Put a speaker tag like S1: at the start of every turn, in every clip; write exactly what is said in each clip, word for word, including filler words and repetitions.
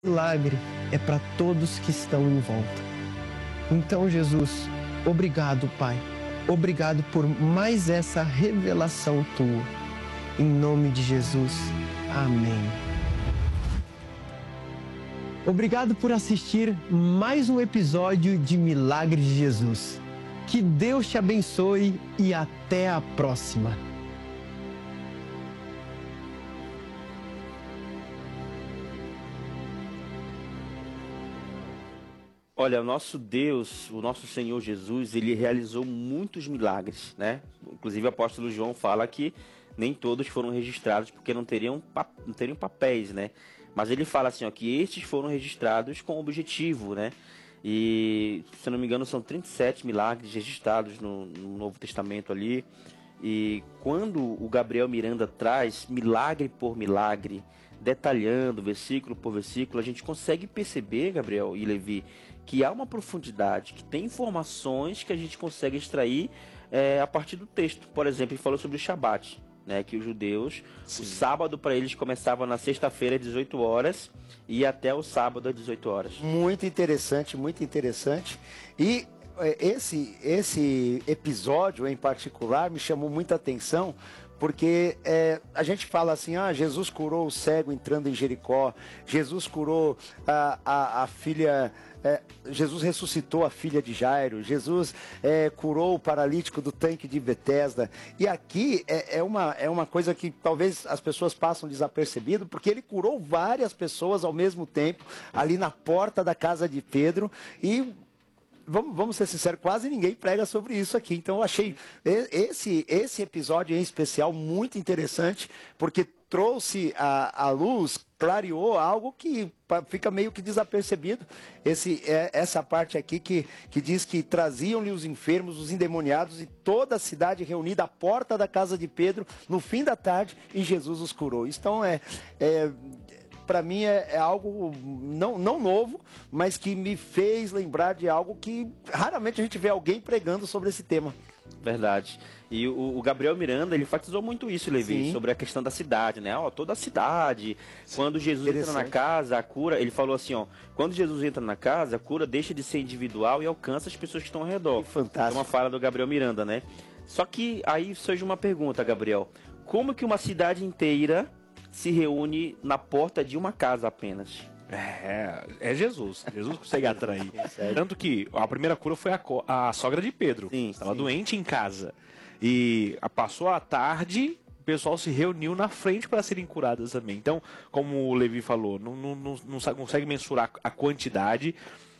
S1: milagre é para todos que estão em volta. Então, Jesus, obrigado, Pai. Obrigado por mais essa revelação tua. Em nome de Jesus. Amém. Obrigado por assistir mais um episódio de Milagres de Jesus. Que Deus te abençoe e até a próxima.
S2: Olha, o nosso Deus, o nosso Senhor Jesus, ele realizou muitos milagres, né? Inclusive o apóstolo João fala que nem todos foram registrados porque não teriam, não teriam papéis, né? Mas ele fala assim, ó, que estes foram registrados com objetivo, né? E, se eu não me engano, são trinta e sete milagres registrados no, no Novo Testamento ali. E quando o Gabriel Miranda traz milagre por milagre, detalhando versículo por versículo, a gente consegue perceber, Gabriel e Levi, que há uma profundidade, que tem informações que a gente consegue extrair é, a partir do texto. Por exemplo, ele falou sobre o Shabat, né, que os judeus, Sim. o sábado para eles começava na sexta-feira às dezoito horas e ia até o sábado às dezoito horas.
S3: Muito interessante, muito interessante. E esse, esse episódio em particular me chamou muita atenção, porque é, a gente fala assim, ah, Jesus curou o cego entrando em Jericó, Jesus curou a, a, a filha, é, Jesus ressuscitou a filha de Jairo, Jesus é, curou o paralítico do tanque de Betesda. E aqui é, é, uma, é uma coisa que talvez as pessoas passam desapercebido, porque ele curou várias pessoas ao mesmo tempo, ali na porta da casa de Pedro, e Vamos, vamos ser sinceros, quase ninguém prega sobre isso aqui. Então eu achei esse, esse episódio em especial muito interessante, porque trouxe à luz, clareou algo que fica meio que desapercebido. Esse, é, essa parte aqui que, que diz que traziam-lhe os enfermos, os endemoniados, e toda a cidade reunida à porta da casa de Pedro, no fim da tarde, e Jesus os curou. Então é... é para mim é, é algo não, não novo, mas que me fez lembrar de algo que raramente a gente vê alguém pregando sobre esse tema.
S2: Verdade. E o, o Gabriel Miranda, ele enfatizou muito isso, Levi, Sim. sobre a questão da cidade, né? Ó, toda a cidade, quando Jesus entra na casa, a cura, ele falou assim, ó, quando Jesus entra na casa, a cura deixa de ser individual e alcança as pessoas que estão ao redor.
S3: Que fantástico.
S2: É uma fala do Gabriel Miranda, né? Só que aí surge uma pergunta, Gabriel. Como que uma cidade inteira se reúne na porta de uma casa apenas?
S4: É, é Jesus. Jesus consegue atrair. Tanto que a primeira cura foi a, a sogra de Pedro.
S2: Sim,
S4: Estava
S2: sim.
S4: doente em casa. E passou a tarde, o pessoal se reuniu na frente para serem curadas também. Então, como o Levi falou, não, não, não, não consegue mensurar a quantidade.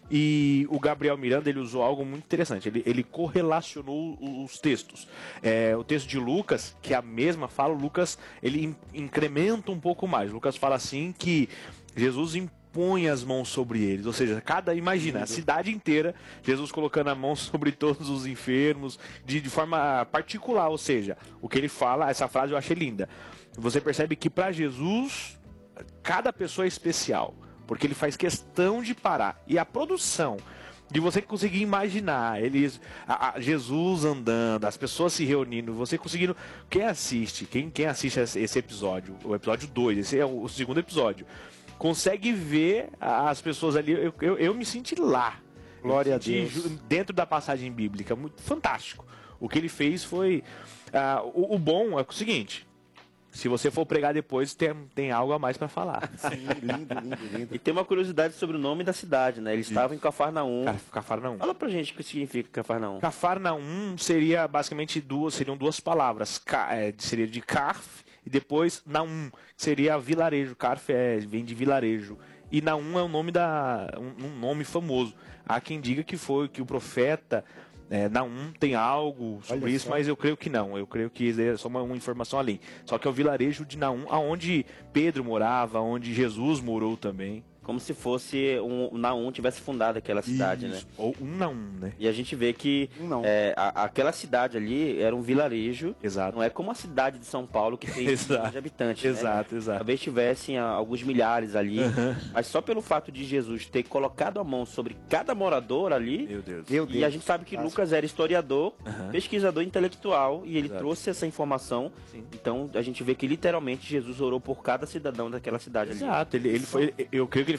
S4: E o Gabriel Miranda, ele usou algo muito interessante, ele, ele correlacionou os textos. É, o texto de Lucas, que é a mesma fala, Lucas, ele incrementa um pouco mais. Lucas fala assim que Jesus impõe as mãos sobre eles, ou seja, cada, imagina, a cidade inteira, Jesus colocando a mão sobre todos os enfermos, de, de forma particular, ou seja, o que ele fala, essa frase eu achei linda. Você percebe que para Jesus, cada pessoa é especial, porque ele faz questão de parar. E a produção, de você conseguir imaginar eles, a, a Jesus andando, as pessoas se reunindo, você conseguindo... Quem assiste, quem, quem assiste esse episódio, o episódio dois, esse é o, o segundo episódio, consegue ver as pessoas ali, eu, eu, eu me senti lá.
S3: Glória a Deus.
S4: Dentro da passagem bíblica, muito fantástico. O que ele fez foi... Uh, o, o bom é o seguinte... Se você for pregar depois, tem, tem algo a mais para falar.
S3: Sim, lindo, lindo, lindo.
S2: E tem uma curiosidade sobre o nome da cidade, né? Eles Isso. estavam em Cafarnaum.
S4: Cafarnaum.
S2: Fala pra gente o que significa Cafarnaum.
S4: Cafarnaum seria basicamente duas, seriam duas palavras. Ca, é, seria de Carf e depois Naum, que seria vilarejo. Carf é, vem de vilarejo. E Naum é um nome, da, um, um nome famoso. Há quem diga que foi que o profeta... É, Naum tem algo sobre Olha isso, só. Mas eu creio que não. Eu creio que é só uma, uma informação além. Só que é o vilarejo de Naum, aonde Pedro morava, onde Jesus morou também.
S2: Como se fosse um Naum tivesse fundado aquela cidade,
S4: Isso.
S2: né?
S4: Ou um Naum, né?
S2: E a gente vê que é, a, aquela cidade ali era um vilarejo.
S4: Exato.
S2: Não é como a cidade de São Paulo que tem milhões de habitantes.
S4: Exato,
S2: né?
S4: exato.
S2: Talvez tivessem a, alguns milhares ali.
S4: Uhum.
S2: Mas só pelo fato de Jesus ter colocado a mão sobre cada morador ali.
S4: Meu Deus.
S2: Meu Deus. E a gente sabe que Nossa. Lucas era historiador, uhum. pesquisador intelectual. E ele exato. trouxe essa informação. Sim. Então a gente vê que literalmente Jesus orou por cada cidadão daquela cidade
S4: exato.
S2: ali.
S4: Exato. Ele, ele foi, eu creio que ele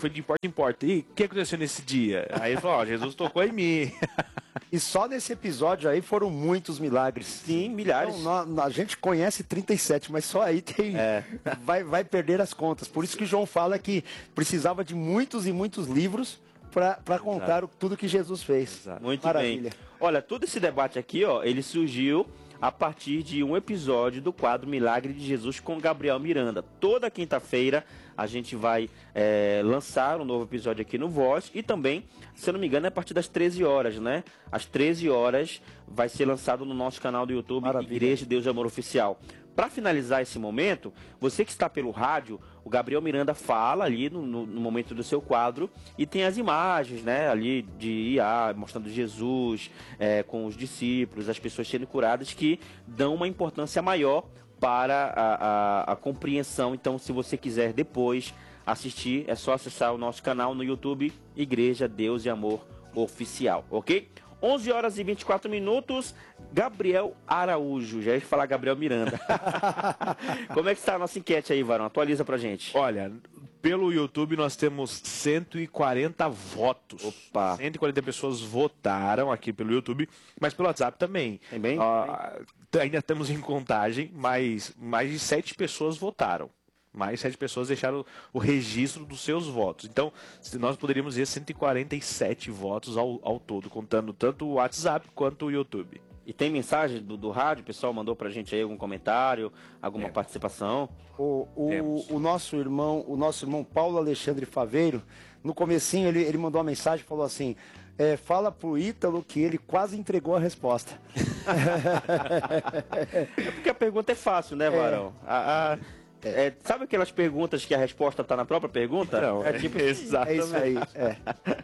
S4: foi de porta em porta. E o que aconteceu nesse dia? Aí ele falou, ó, Jesus tocou em mim.
S3: E só nesse episódio aí foram muitos milagres.
S2: Sim, milhares.
S3: Então, nós, a gente conhece trinta e sete, mas só aí tem,
S2: É.
S3: vai, vai perder as contas. Por isso que João fala que precisava de muitos e muitos livros para contar o, tudo que Jesus fez.
S4: Exato.
S2: Muito
S3: Maravilha.
S2: bem. Olha, todo esse debate aqui, ó, ele surgiu a partir de um episódio do quadro Milagre de Jesus com Gabriel Miranda. Toda quinta-feira a gente vai é, lançar um novo episódio aqui no Voz e também, se eu não me engano, é a partir das treze horas, né? Às treze horas vai ser lançado no nosso canal do YouTube,
S3: Maravilha.
S2: Igreja Deus e Amor Oficial. Para finalizar esse momento, você que está pelo rádio, o Gabriel Miranda fala ali no, no, no momento do seu quadro e tem as imagens, né, ali de I A, mostrando Jesus é, com os discípulos, as pessoas sendo curadas, que dão uma importância maior para a, a, a compreensão. Então, se você quiser depois assistir, é só acessar o nosso canal no YouTube, Igreja Deus e Amor Oficial, ok? onze horas e vinte e quatro minutos, Gabriel Araújo, já ia falar Gabriel Miranda. Como é que está a nossa enquete aí, Varão? Atualiza pra gente.
S4: Olha, pelo YouTube nós temos cento e quarenta votos.
S2: Opa.
S4: cento e quarenta pessoas votaram aqui pelo YouTube, mas pelo WhatsApp também.
S2: Também?
S4: Ah, ainda estamos em contagem, mas mais de sete pessoas votaram. Mais sete pessoas deixaram o registro dos seus votos. Então, nós poderíamos ver cento e quarenta e sete votos ao, ao todo, contando tanto o WhatsApp quanto o YouTube.
S2: E tem mensagem do, do rádio? O pessoal mandou pra gente aí algum comentário, alguma
S4: É.
S2: participação?
S3: O, o,
S4: Temos.
S3: o nosso irmão, o nosso irmão Paulo Alexandre Faveiro, no comecinho ele, ele mandou uma mensagem e falou assim: é, fala pro Ítalo que ele quase entregou a resposta.
S2: É porque a pergunta é fácil, né, Varão? A- a- é, sabe aquelas perguntas que a resposta tá na própria pergunta?
S4: Não,
S2: é tipo
S3: É isso aí. É.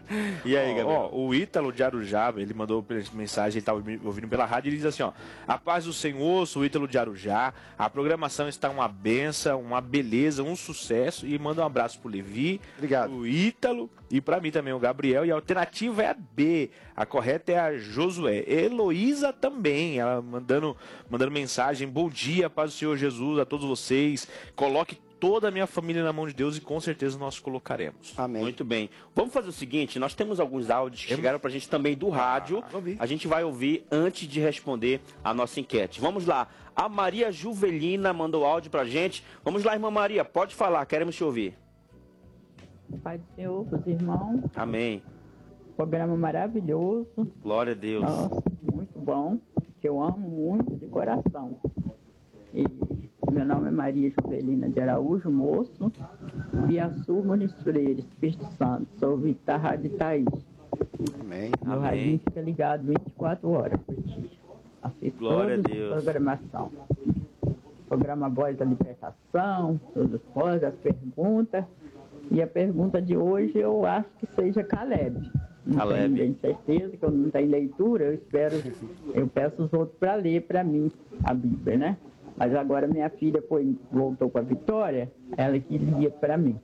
S2: E aí, Gabriel?
S4: Ó, o Ítalo de Arujá, ele mandou mensagem, ele estava ouvindo pela rádio, ele diz assim, ó, a paz do Senhor, sou o Ítalo de Arujá, a programação está uma benção, uma beleza, um sucesso, e manda um abraço pro Levi,
S3: Obrigado.
S4: o Ítalo, e para mim também o Gabriel, e a alternativa é a B, a correta é a Josué. Heloísa também, ela mandando, mandando mensagem, bom dia, paz do Senhor Jesus a todos vocês, coloque toda a minha família na mão de Deus e com certeza nós colocaremos.
S3: Amém.
S2: Muito bem. Vamos fazer o seguinte, nós temos alguns áudios que chegaram pra gente também do rádio.
S3: vamos ouvir.
S2: A gente vai ouvir antes de responder a nossa enquete. Vamos lá. A Maria Juvelina mandou áudio pra gente. Vamos lá, irmã Maria, pode falar, queremos te ouvir.
S5: Pai do Senhor, os irmãos,
S2: Amém.
S5: programa maravilhoso,
S2: Glória a Deus.
S5: nossa, muito bom, que eu amo muito de coração. E meu nome é Maria Juvelina de Araújo, moço, Biaçu Muniz Freire, Espírito Santo, sou ouvinte da Rádio Itaí.
S3: Amém.
S5: Meu
S2: Amém.
S5: radinho fica ligado vinte e quatro horas por dia. Assisto
S2: Glória a
S5: toda
S2: Deus.
S5: programação. Programa Voz da Libertação, todas as coisas, as perguntas. E a pergunta de hoje eu acho que seja Caleb. Não
S2: Caleb.
S5: tenho bem certeza que eu não tenho leitura, eu espero, eu peço os outros para ler para mim a Bíblia, né? Mas agora minha filha foi, voltou com a Vitória, ela que lia para mim.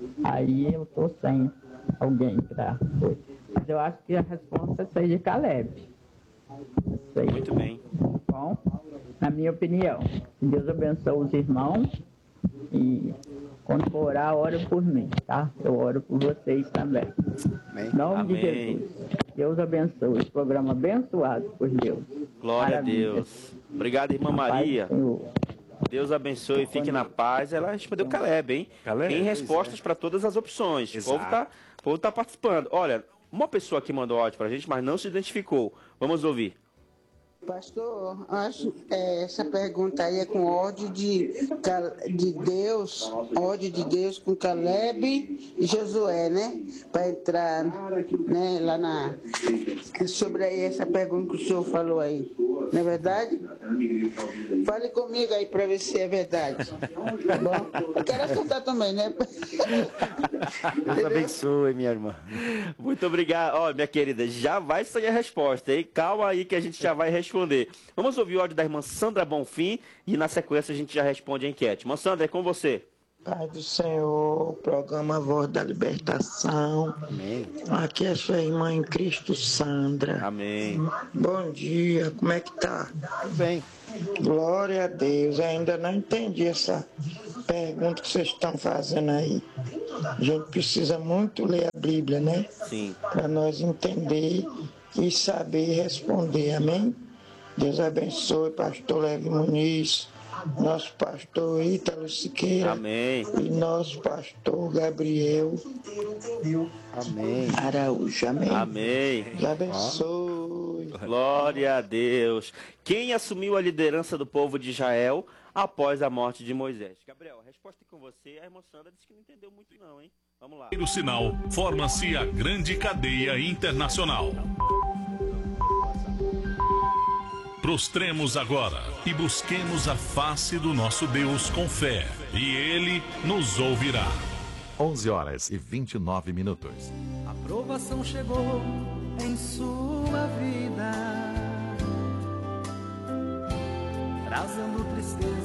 S5: Aí eu tô sem alguém para. Mas eu acho que a resposta seja Caleb. Isso aí.
S2: Muito bem.
S5: Bom, na minha opinião, Deus abençoe os irmãos e quando for orar, ora por mim, tá? Eu oro por vocês também.
S3: Amém.
S5: Em nome
S2: Amém.
S5: de Jesus. Deus abençoe. Esse programa abençoado por Deus.
S2: Glória
S5: Maravilha.
S2: a Deus. Obrigado, irmã
S5: A paz do
S2: Maria.
S5: Senhor.
S2: Deus abençoe, fique na paz. Ela respondeu Caleb, hein?
S4: Caleb,
S2: Tem
S4: pois
S2: respostas para todas as opções. O
S4: Exato.
S2: povo tá, o povo tá participando. Olha, uma pessoa aqui mandou áudio pra gente, mas não se identificou. Vamos ouvir.
S6: Pastor, acho é, essa pergunta aí é com ódio de, Cal- de Deus, ódio de Deus com Caleb e Josué, né? Para entrar, né, lá na. Sobre aí essa pergunta que o senhor falou aí. Não é verdade? Fale comigo aí para ver se é verdade. Tá bom? Eu quero acertar também, né?
S3: Deus abençoe, minha irmã.
S2: Muito obrigado. Ó, minha querida, já vai sair a resposta, hein? Calma aí que a gente já vai responder. Vamos ouvir o áudio da irmã Sandra Bonfim e na sequência a gente já responde a enquete. Irmã Sandra, é com você.
S7: Pai do Senhor, programa Voz da Libertação.
S3: Amém.
S7: Aqui é sua irmã em Cristo, Sandra.
S2: Amém.
S7: Bom dia, como é que tá?
S3: Tudo bem.
S7: Glória a Deus, ainda não entendi essa pergunta que vocês estão fazendo aí. A gente precisa muito ler a Bíblia, né?
S2: Sim.
S7: Para nós entender e saber responder, amém? Deus abençoe, pastor Levi Muniz, nosso pastor Ítalo Siqueira.
S2: Amém.
S7: E nosso pastor Gabriel
S3: Amém.
S7: Araújo, amém?
S2: Amém.
S7: Deus abençoe.
S2: Glória a Deus. Quem assumiu a liderança do povo de Israel após a morte de Moisés? Gabriel, a resposta é com você. A irmã Sandra disse que não entendeu muito não, hein? Vamos lá.
S8: No sinal, forma-se a grande cadeia internacional. Prostremos agora e busquemos a face do nosso Deus com fé, e Ele nos ouvirá.
S9: onze horas e vinte e nove minutos.
S10: A provação chegou em sua vida, trazendo tristeza.